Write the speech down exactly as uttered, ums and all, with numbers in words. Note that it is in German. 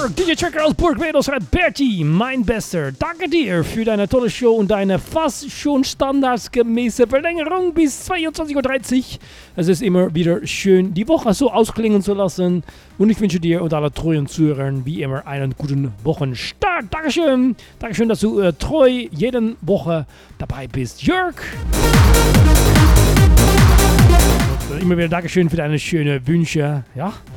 Jörg, D J Tracker aus Burgwedels hat Bertie, mein Bester. Danke dir für deine tolle Show und deine fast schon standardsgemäße Verlängerung bis zweiundzwanzig Uhr dreißig. Es ist immer wieder schön, die Woche so ausklingen zu lassen. Und ich wünsche dir und alle treuen Zuhörern wie immer einen guten Wochenstart. Dankeschön. Dankeschön, dass du äh, treu jede Woche dabei bist. Jörg. Und, äh, immer wieder Dankeschön für deine schönen Wünsche. Ja.